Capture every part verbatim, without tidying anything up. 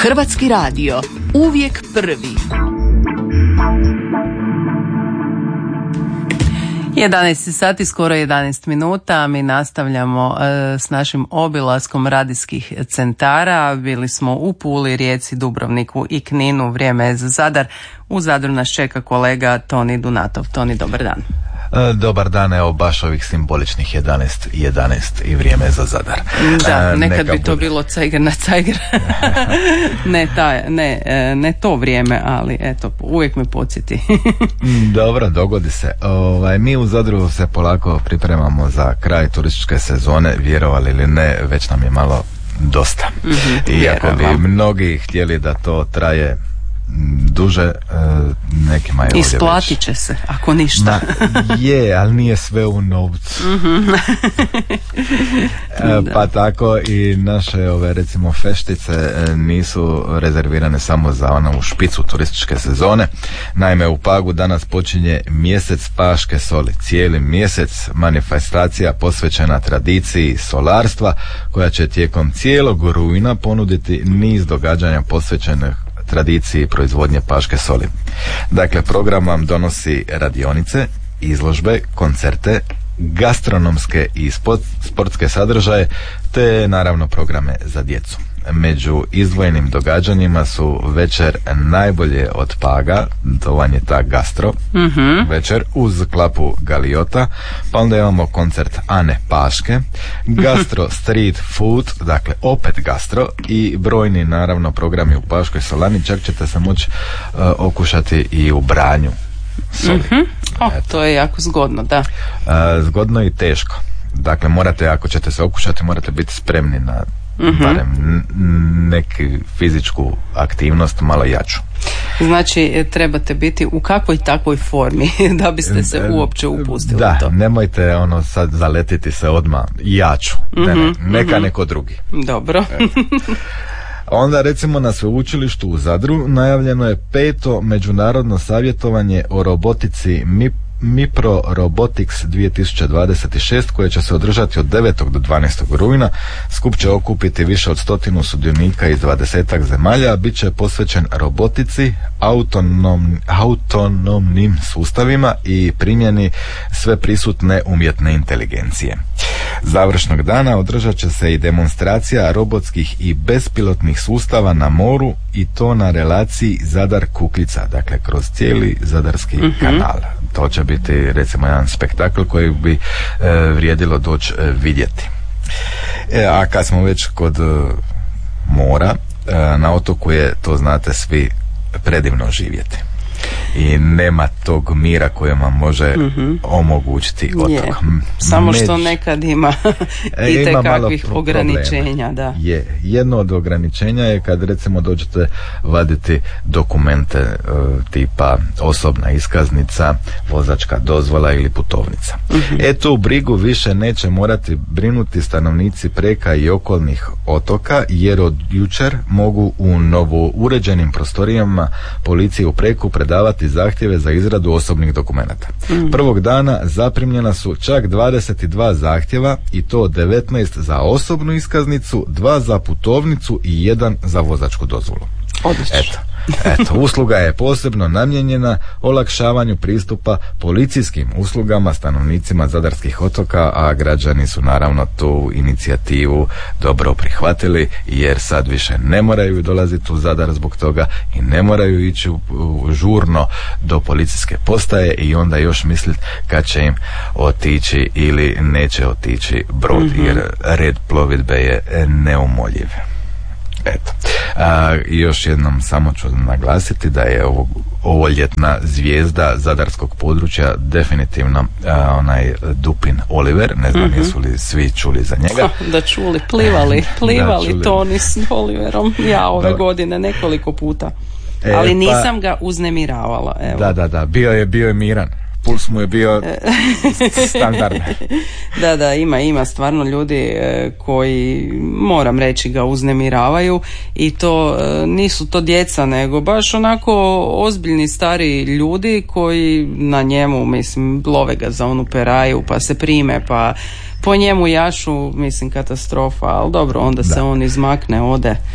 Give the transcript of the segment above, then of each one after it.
Hrvatski radio, uvijek prvi. jedanaest sati, skoro jedanaest minuta, mi nastavljamo e, s našim obilaskom radijskih centara. Bili smo u Puli, Rijeci, Dubrovniku i Kninu, vrijeme je za Zadar. U Zadru nas čeka kolega Toni Dunatov. Toni, dobar dan. Dobar dan, evo baš ovih simboličnih jedanaest jedanaest i vrijeme za Zadar. Da, e, nekad neka bi to bude. bilo cajger na cajger. ne, taj, ne, ne to vrijeme, ali eto, uvijek me podsjeti. Dobro, dogodi se. Ovaj, mi u Zadru se polako pripremamo za kraj turističke sezone, vjerovali ili ne, već nam je malo dosta. Mm-hmm, Iako bi mnogi htjeli da to traje duže, nekima je ovdje već. Isplatit će se, ako ništa. Na, je, ali nije sve u novcu. Mm-hmm. e, pa tako i naše ove recimo feštice nisu rezervirane samo za onu špicu turističke sezone. Naime, u Pagu danas počinje mjesec paške soli. Cijeli mjesec manifestacija posvećena tradiciji solarstva, koja će tijekom cijelog rujna ponuditi niz događanja posvećenih tradiciji proizvodnje paške soli. Dakle, program vam donosi radionice, izložbe, koncerte, gastronomske i sportske sadržaje, te naravno programe za djecu. Među izdvojenim događanjima su večer najbolje od Paga, to vam je ta gastro mm-hmm. večer uz klapu Galiota, pa onda imamo koncert Ane Paške, gastro street food, dakle opet gastro, i brojni naravno programi u Paškoj Solani, čak ćete se moći uh, okušati i u branju soli. Mm-hmm. Oh, to je jako zgodno, da. Uh, zgodno i teško. Dakle, morate, ako ćete se okušati, morate biti spremni na mm-hmm. barem neku fizičku aktivnost malo jaču. Znači, trebate biti u kakvoj takvoj formi da biste se uopće upustili da, u to. Da, nemojte ono sad zaletiti se odmah jaču. Mm-hmm. Ne, ne, neka mm-hmm. neko drugi. Dobro. Onda recimo na sveučilištu u Zadru najavljeno je peto međunarodno savjetovanje o robotici M I P Mipro Robotics dvije tisuće dvadeset šest, koje će se održati od devetog do dvanaestog rujna. Skup će okupiti više od stotinu sudionika iz dvadesetak zemalja, bit će posvećen robotici, autonom, autonomnim sustavima i primjeni sve prisutne umjetne inteligencije. Završnog dana održat će se i demonstracija robotskih i bespilotnih sustava na moru, i to na relaciji Zadar-Kukljica, dakle kroz cijeli Zadarski mm-hmm. kanal. To će biti recimo jedan spektakl koji bi e, vrijedilo doći e, vidjeti. E, a kad smo već kod e, mora, e, na otoku je, to znate svi, predivno živjeti. I nema tog mira koje vam može mm-hmm. omogućiti otok. Je. Samo Među... što nekad ima i tekakvih ograničenja. Da. Je. Jedno od ograničenja je kad recimo dođete vaditi dokumente e, tipa osobna iskaznica, vozačka dozvola ili putovnica. Mm-hmm. E tu brigu više neće morati brinuti stanovnici Preka i okolnih otoka, jer od jučer mogu u novo uređenim prostorijama policije u Preku predavati zahtjeve za izradu osobnih dokumenata. Mm. Prvog dana zaprimljena su čak dvadeset dva zahtjeva, i to devetnaest za osobnu iskaznicu, dva za putovnicu i jedan za vozačku dozvolu. Odlično. Eto. Eto, usluga je posebno namijenjena olakšavanju pristupa policijskim uslugama stanovnicima zadarskih otoka, a građani su naravno tu inicijativu dobro prihvatili, jer sad više ne moraju dolaziti u Zadar zbog toga i ne moraju ići u, u, žurno do policijske postaje i onda još misliti kad će im otići ili neće otići brod, mm-hmm. jer red plovidbe je neumoljiv. Eto. A, još jednom samo ću naglasiti da je ovo, ovo ljetna zvijezda zadarskog područja definitivno a, onaj Dupin Oliver, ne znam mm-hmm. jesu li svi čuli za njega. Da čuli, plivali, plivali čuli. Toni s Oliverom, ja ove da. godine nekoliko puta, e, ali nisam pa, ga uznemiravala. Evo. Da, da, da, bio je, bio je miran. Puls mu je bio standardni. Da, da, ima, ima stvarno ljudi koji, moram reći, ga uznemiravaju, i to nisu to djeca, nego baš onako ozbiljni stari ljudi koji na njemu, mislim, love ga za onu peraju, pa se prime, pa po njemu jašu, mislim, katastrofa, ali dobro, onda da. se on izmakne, ode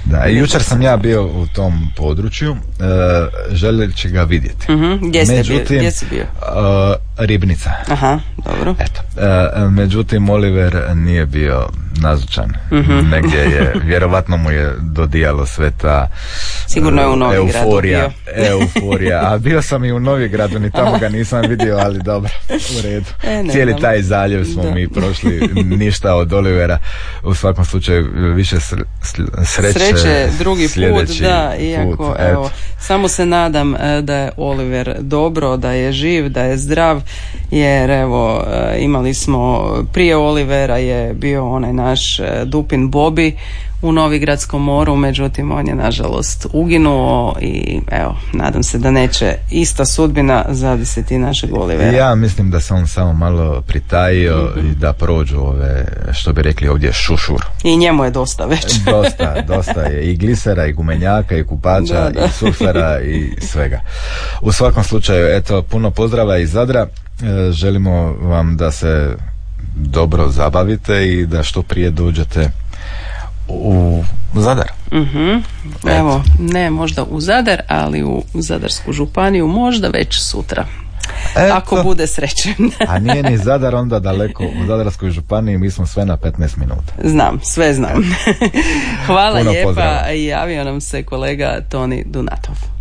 Da, i jučer sam ja bio u tom području, uh, želeći ga vidjeti. Uh-huh. Gdje, međutim, bio? Gdje si bio? Uh, Ribnica. Aha, dobro. Eto, uh, međutim Oliver nije bio nazočan. Uh-huh. Negdje je, vjerovatno mu je dodijalo sve ta sigurno je u Novigradu euforija, euforija. A bio sam i u Novigradu, ni tamo ga nisam vidio, ali dobro, u redu. E, Cijeli znam. taj zaljev smo da. mi prošli, ništa od Olivera. U svakom slučaju više sreće, sreće drugi put, da, iako put, evo, samo se nadam da je Oliver dobro, da je živ, da je zdrav, jer evo imali smo prije Olivera je bio onaj naš Dupin Bobby u Novigradskom moru, međutim on je nažalost uginuo i evo, nadam se da neće ista sudbina zadesiti našeg Olivera. Ja mislim da se on samo malo pritajio mm-hmm. i da prođu ove, što bi rekli ovdje, šušur. I njemu je dosta već. Dosta, dosta je i glisera i gumenjaka i kupača da, da. i surfera i svega. U svakom slučaju, eto, puno pozdrava iz Zadra. E, želimo vam da se dobro zabavite i da što prije dođete u Zadar. Uh-huh. Evo, ne možda u Zadar, ali u Zadarsku županiju možda već sutra. Eto. Ako bude sreće. A nije ni Zadar onda daleko, u Zadarskoj županiji mi smo sve na petnaest minuta. Znam, sve znam. Hvala Puno lijepa. pozdrava. Javio nam se kolega Toni Dunatov.